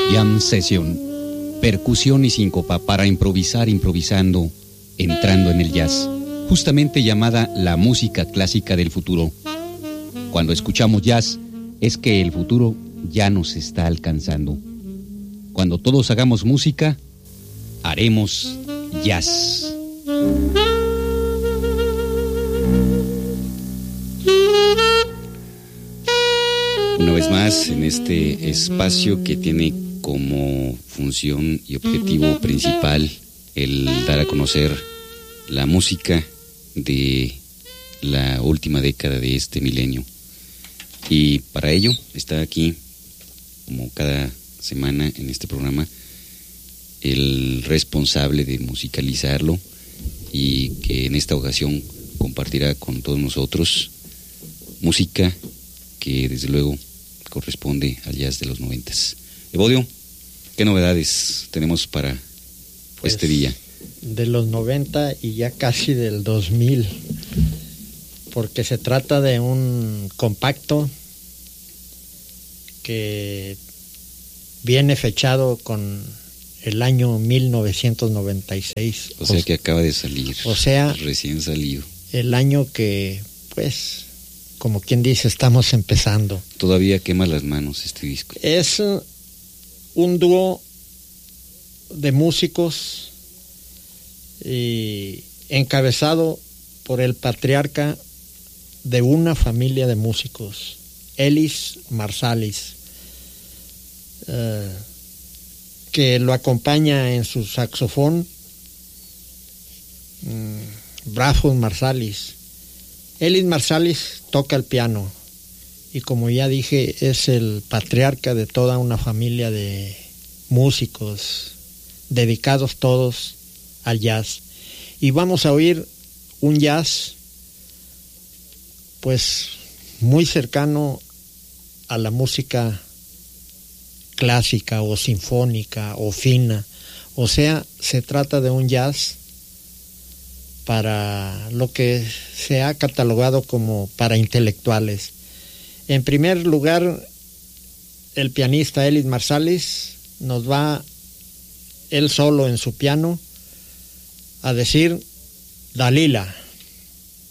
Jam Session, percusión y síncopa para improvisar improvisando, entrando en el jazz, justamente llamada la música clásica del futuro. Cuando escuchamos jazz, es que el futuro ya nos está alcanzando. Cuando todos hagamos música, haremos jazz. Una vez más, en este espacio que tiene como función y objetivo principal el dar a conocer la música de la última década de este milenio. Y para ello está aquí, como cada semana en este programa, el responsable de musicalizarlo y que en esta ocasión compartirá con todos nosotros música que desde luego corresponde al jazz de los 90s. Evodio, ¿qué novedades tenemos para este día? De los 90 y ya casi del 2000, porque se trata de un compacto que viene fechado con el año 1996. O sea que acaba de salir. O sea, recién salido. El año que, pues, como quien dice, estamos empezando. Todavía quema las manos este disco. Es un dúo de músicos encabezado por el patriarca de una familia de músicos, Ellis Marsalis, que lo acompaña en su saxofón, Bradford Marsalis. Ellis Marsalis toca el piano y, como ya dije, es el patriarca de toda una familia de músicos dedicados todos al jazz. Y vamos a oír un jazz pues muy cercano a la música clásica o sinfónica o fina. O sea, se trata de un jazz para lo que se ha catalogado como para intelectuales. En primer lugar, el pianista Ellis Marsalis nos va él solo en su piano a decir Dalila.